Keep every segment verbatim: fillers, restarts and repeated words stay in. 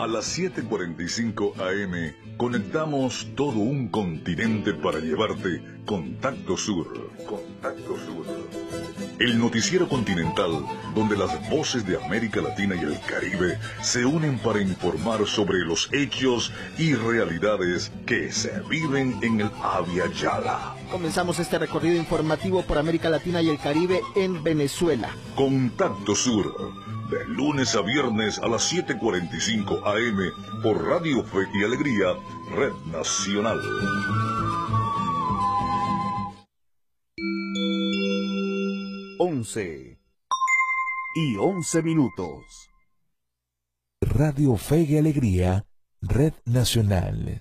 A las siete cuarenta y cinco A M conectamos todo un continente para llevarte Contacto Sur. Contacto Sur. El noticiero continental donde las voces de América Latina y el Caribe se unen para informar sobre los hechos y realidades que se viven en el Abya Yala. Comenzamos este recorrido informativo por América Latina y el Caribe en Venezuela. Contacto Sur, de lunes a viernes a las siete cuarenta y cinco A M por Radio Fe y Alegría, Red Nacional. Once y once minutos. Radio Fe y Alegría, Red Nacional.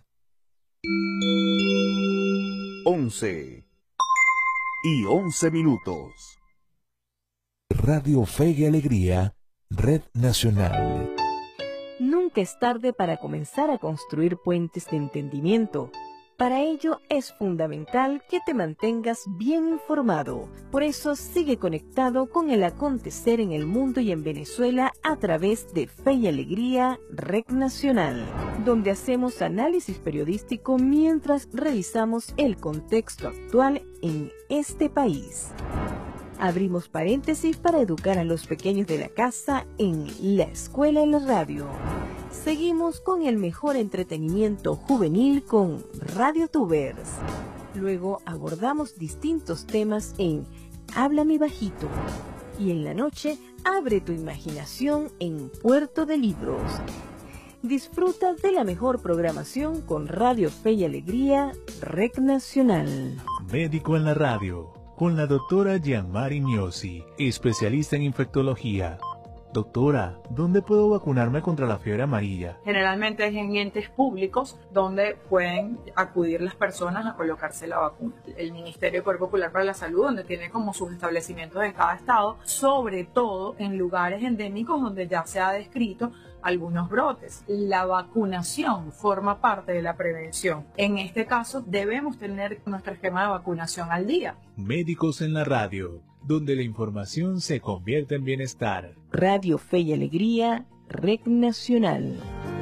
Once y once minutos. Radio Fe y Alegría, Red Nacional. Nunca es tarde para comenzar a construir puentes de entendimiento. Para ello es fundamental que te mantengas bien informado. Por eso sigue conectado con el acontecer en el mundo y en Venezuela a través de Fe y Alegría, Red Nacional, donde hacemos análisis periodístico mientras revisamos el contexto actual en este país. Abrimos paréntesis para educar a los pequeños de la casa en La Escuela en la Radio. Seguimos con el mejor entretenimiento juvenil con Radio Tubers. Luego abordamos distintos temas en Háblame Bajito. Y en la noche, abre tu imaginación en Puerto de Libros. Disfruta de la mejor programación con Radio Fe y Alegría, Red Nacional. Médico en la Radio, con la doctora Gianmari Miosi, especialista en infectología. Doctora, ¿dónde puedo vacunarme contra la fiebre amarilla? Generalmente es en entes públicos donde pueden acudir las personas a colocarse la vacuna. El Ministerio de Poder Popular para la Salud, donde tiene como sus establecimientos en cada estado, sobre todo en lugares endémicos donde ya se ha descrito algunos brotes. La vacunación forma parte de la prevención. En este caso, debemos tener nuestro esquema de vacunación al día. Médicos en la Radio, donde la información se convierte en bienestar. Radio Fe y Alegría, Red Nacional.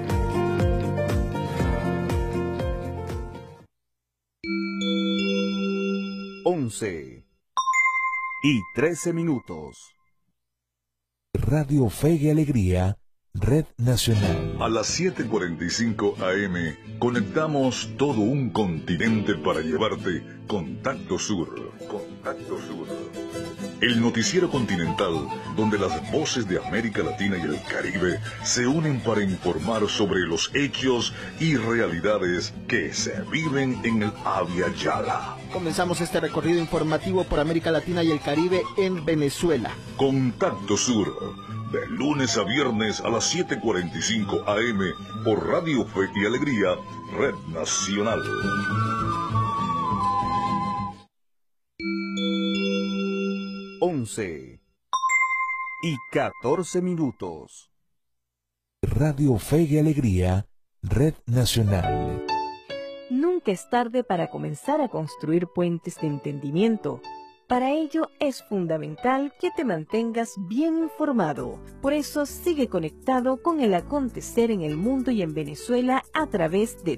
Once y trece minutos. Radio Fe y Alegría, Red Nacional. A las siete cuarenta y cinco A M conectamos todo un continente para llevarte Contacto Sur. Contacto Sur. El noticiero continental donde las voces de América Latina y el Caribe se unen para informar sobre los hechos y realidades que se viven en el Abya Yala. Comenzamos este recorrido informativo por América Latina y el Caribe en Venezuela. Contacto Sur, de lunes a viernes a las siete cuarenta y cinco A M por Radio Fe y Alegría, Red Nacional. Once y catorce minutos. Radio Fe y Alegría, Red Nacional. Nunca es tarde para comenzar a construir puentes de entendimiento. Para ello es fundamental que te mantengas bien informado. Por eso sigue conectado con el acontecer en el mundo y en Venezuela a través de